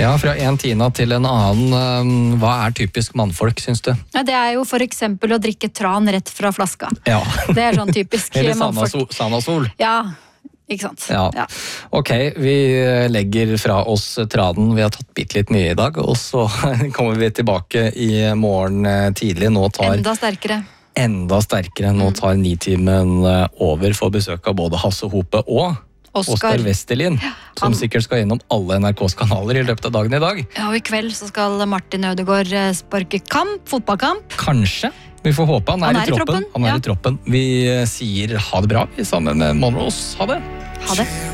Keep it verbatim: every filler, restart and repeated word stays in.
Ja, fra en Tina til en annen. Hva er typisk mannfolk, synes du? Ja, det er jo for eksempel å drikke tran rett fra flaska. Ja. Det er sånn typisk Eller mannfolk. Sanasol. Ja, ikke sant? Ja. Ja. Ok, vi legger fra oss traden. Vi har tatt bitte litt mye i dag, og så kommer vi tilbake i morgen tidlig. Nå tar Enda sterkere. enda sterkere. Nå tar Nitimen over for besøk av både Hasse Hope og Oskar. Oskar Westerlin, som Han- sikkert skal gjennom alle N R K's kanaler i løpet av dagen i dag. Ja, og i kveld så skal Martin Ødegaard eh, sparke kamp, fotballkamp. Kanskje. Vi får håpe han er, Han er i i troppen. troppen, Han er ja. i troppen. Vi sier ha det bra vi sammen med Monrose. Ha det. Ha det.